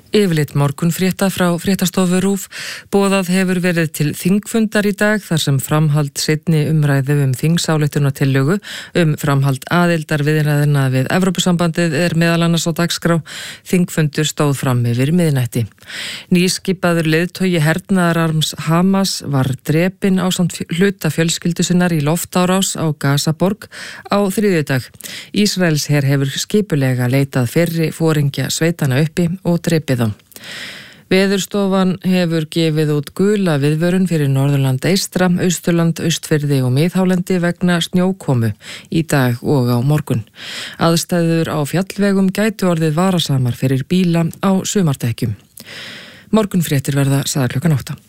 Yfirlit morgunfrétta frá fréttastofu RÚV. Boðað hefur verið til þingfundar í dag þar sem framhald seinni umræðu þingsályktunartillögu framhald aðildarviðræðna við Evrópusambandið meðal annars á dagskrá. Þingfundur stóð fram yfir miðnætti. Nýskipaður leiðtogi hernaðararms Hamas var drepinn ásamt hluta fjölskyldu sinnar í loftárás á Gazaborg á þriðjudag. Ísraels her hefur skipulega leitað fyrri foringja sveitana uppi og drepið þá. Veðurstofan hefur gefið út gula viðvörun fyrir Norðurland eystra, Austurland, Austfirði og Miðhálendi vegna snjókomu í dag og á morgun. Aðstæður á fjallvegum gætu orðið varasamar fyrir bíla á sumardekkjum. Morgunfréttir verða sagðar klukkan 8.